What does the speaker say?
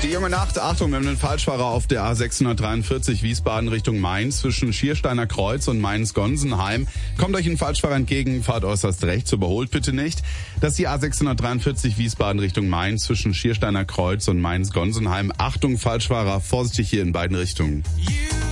Die junge Nacht, Achtung, wir haben einen Falschfahrer auf der A643 Wiesbaden Richtung Mainz zwischen Schiersteiner Kreuz und Mainz-Gonsenheim. Kommt euch ein Falschfahrer entgegen, fahrt äußerst rechts, überholt bitte nicht. Das ist die A643 Wiesbaden Richtung Mainz zwischen Schiersteiner Kreuz und Mainz-Gonsenheim. Achtung, Falschfahrer, vorsichtig hier in beiden Richtungen.